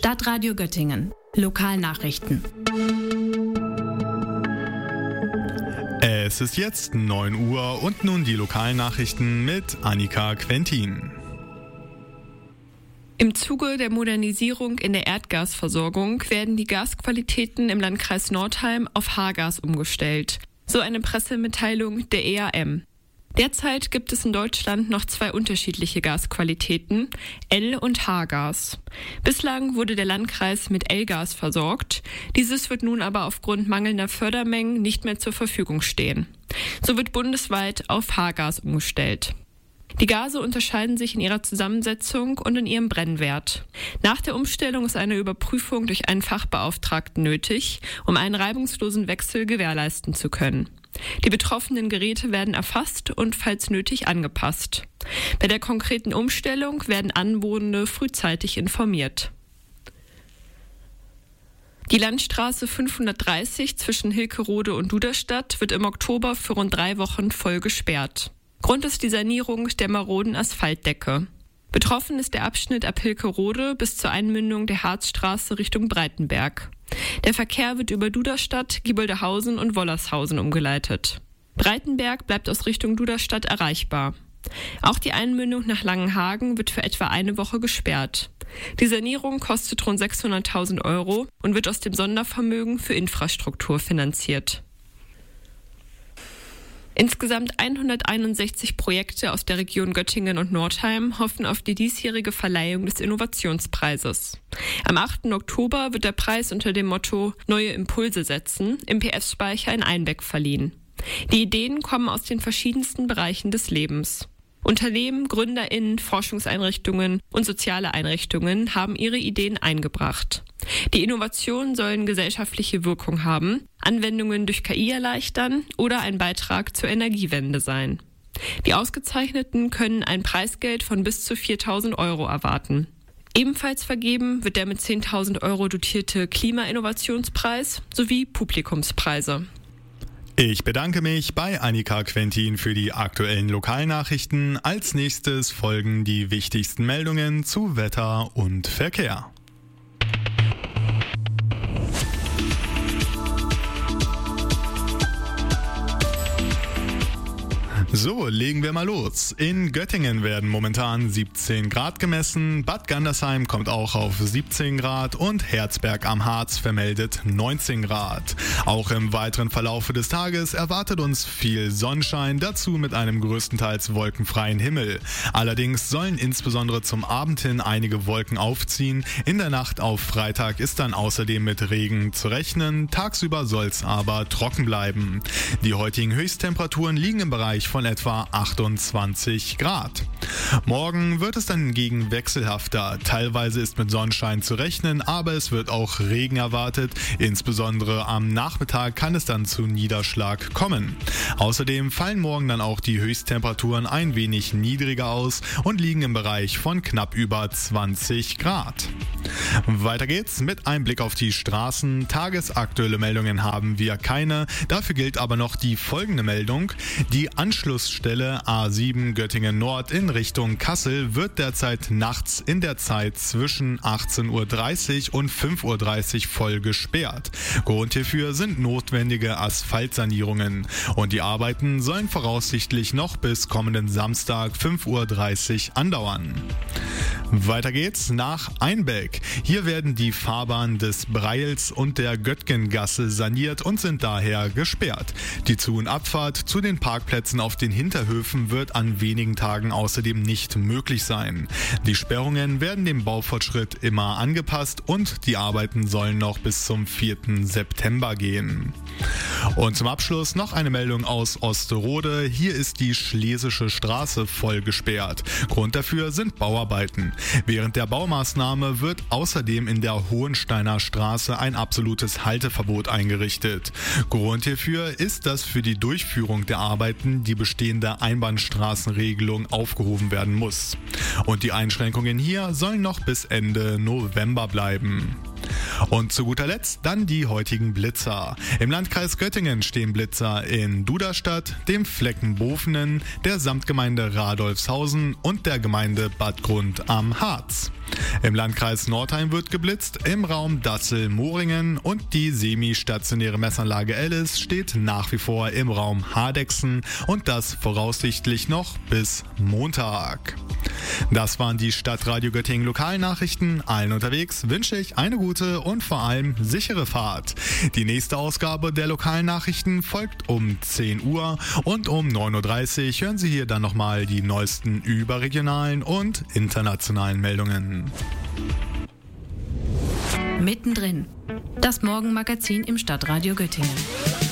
Stadtradio Göttingen. Lokalnachrichten. Es ist jetzt 9 Uhr und nun die Lokalnachrichten mit Annika Quentin. Im Zuge der Modernisierung in der Erdgasversorgung werden die Gasqualitäten im Landkreis Nordheim auf H-Gas umgestellt. So eine Pressemitteilung der EAM. Derzeit gibt es in Deutschland noch 2 unterschiedliche Gasqualitäten, L- und H-Gas. Bislang wurde der Landkreis mit L-Gas versorgt. Dieses wird nun aber aufgrund mangelnder Fördermengen nicht mehr zur Verfügung stehen. So wird bundesweit auf H-Gas umgestellt. Die Gase unterscheiden sich in ihrer Zusammensetzung und in ihrem Brennwert. Nach der Umstellung ist eine Überprüfung durch einen Fachbeauftragten nötig, um einen reibungslosen Wechsel gewährleisten zu können. Die betroffenen Geräte werden erfasst und falls nötig angepasst. Bei der konkreten Umstellung werden Anwohnende frühzeitig informiert. Die Landstraße 530 zwischen Hilkerode und Duderstadt wird im Oktober für rund 3 Wochen voll gesperrt. Grund ist die Sanierung der maroden Asphaltdecke. Betroffen ist der Abschnitt ab Hilkerode bis zur Einmündung der Harzstraße Richtung Breitenberg. Der Verkehr wird über Duderstadt, Gieboldehausen und Wollershausen umgeleitet. Breitenberg bleibt aus Richtung Duderstadt erreichbar. Auch die Einmündung nach Langenhagen wird für etwa eine Woche gesperrt. Die Sanierung kostet rund 600.000 € und wird aus dem Sondervermögen für Infrastruktur finanziert. Insgesamt 161 Projekte aus der Region Göttingen und Nordheim hoffen auf die diesjährige Verleihung des Innovationspreises. Am 8. Oktober wird der Preis unter dem Motto Neue Impulse setzen im PS-Speicher in Einbeck verliehen. Die Ideen kommen aus den verschiedensten Bereichen des Lebens. Unternehmen, GründerInnen, Forschungseinrichtungen und soziale Einrichtungen haben ihre Ideen eingebracht. Die Innovationen sollen gesellschaftliche Wirkung haben, Anwendungen durch KI erleichtern oder ein Beitrag zur Energiewende sein. Die Ausgezeichneten können ein Preisgeld von bis zu 4.000 € erwarten. Ebenfalls vergeben wird der mit 10.000 € dotierte Klima-Innovationspreis sowie Publikumspreise. Ich bedanke mich bei Annika Quentin für die aktuellen Lokalnachrichten. Als nächstes folgen die wichtigsten Meldungen zu Wetter und Verkehr. So, legen wir mal los. In Göttingen werden momentan 17 Grad gemessen, Bad Gandersheim kommt auch auf 17 Grad und Herzberg am Harz vermeldet 19 Grad. Auch im weiteren Verlauf des Tages erwartet uns viel Sonnenschein, dazu mit einem größtenteils wolkenfreien Himmel. Allerdings sollen insbesondere zum Abend hin einige Wolken aufziehen. In der Nacht auf Freitag ist dann außerdem mit Regen zu rechnen, tagsüber soll es aber trocken bleiben. Die heutigen Höchsttemperaturen liegen im Bereich von etwa 28 Grad. Morgen wird es dann hingegen wechselhafter. Teilweise ist mit Sonnenschein zu rechnen, aber es wird auch Regen erwartet. Insbesondere am Nachmittag kann es dann zu Niederschlag kommen. Außerdem fallen morgen dann auch die Höchsttemperaturen ein wenig niedriger aus und liegen im Bereich von knapp über 20 Grad. Weiter geht's mit einem Blick auf die Straßen. Tagesaktuelle Meldungen haben wir keine. Dafür gilt aber noch die folgende Meldung. Die Anschlussstelle A7 Göttingen Nord in Richtung Kassel wird derzeit nachts in der Zeit zwischen 18:30 und 5:30 voll gesperrt. Grund hierfür sind notwendige Asphaltsanierungen und die Arbeiten sollen voraussichtlich noch bis kommenden Samstag 5:30 andauern. Weiter geht's nach Einbeck. Hier werden die Fahrbahnen des Breils und der Göttgengasse saniert und sind daher gesperrt. Die Zu- und Abfahrt zu den Parkplätzen auf den Hinterhöfen wird an wenigen Tagen außerdem nicht möglich sein. Die Sperrungen werden dem Baufortschritt immer angepasst und die Arbeiten sollen noch bis zum 4. September gehen. Und zum Abschluss noch eine Meldung aus Osterode. Hier ist die Schlesische Straße voll gesperrt. Grund dafür sind Bauarbeiten. Während der Baumaßnahme wird außerdem in der Hohensteiner Straße ein absolutes Halteverbot eingerichtet. Grund hierfür ist, dass für die Durchführung der Arbeiten die bestehende Einbahnstraßenregelung aufgehoben werden muss. Und die Einschränkungen hier sollen noch bis Ende November bleiben. Und zu guter Letzt dann die heutigen Blitzer. Im Landkreis Göttingen stehen Blitzer in Duderstadt, dem Flecken Bofenen, der Samtgemeinde Radolfshausen und der Gemeinde Bad Grund am Harz. Im Landkreis Nordheim wird geblitzt, im Raum Dassel-Moringen und die semi-stationäre Messanlage Ellis steht nach wie vor im Raum Hardexen und das voraussichtlich noch bis Montag. Das waren die Stadtradio Göttingen Lokalnachrichten. Allen unterwegs wünsche ich eine gute und vor allem sichere Fahrt. Die nächste Ausgabe der Lokalnachrichten folgt um 10 Uhr und um 9.30 Uhr hören Sie hier dann nochmal die neuesten überregionalen und internationalen Meldungen. Mittendrin. Das Morgenmagazin im Stadtradio Göttingen.